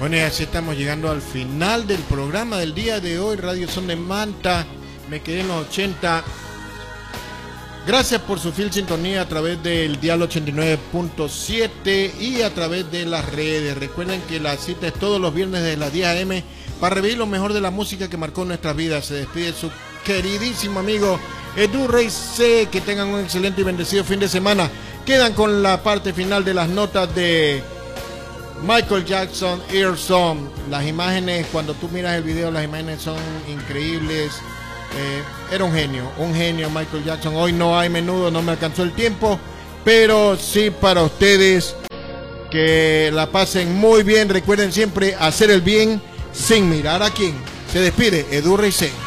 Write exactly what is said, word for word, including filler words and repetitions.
Bueno, y así estamos llegando al final del programa del día de hoy, Radio Son de Manta. Me quedé en los ochenta. Gracias por su fiel sintonía a través del dial ochenta y nueve punto siete y a través de las redes. Recuerden que la cita es todos los viernes de las diez a eme para revivir lo mejor de la música que marcó nuestras vidas. Se despide su queridísimo amigo Edu Rey C. Que tengan un excelente y bendecido fin de semana. Quedan con la parte final de las notas de Michael Jackson, Ear Song. Las imágenes, cuando tú miras el video, las imágenes son increíbles. Eh, era un genio, un genio Michael Jackson. Hoy no hay menudo, no me alcanzó el tiempo, pero sí para ustedes. Que la pasen muy bien. Recuerden siempre hacer el bien sin mirar a quién. Se despide Edu Rey C.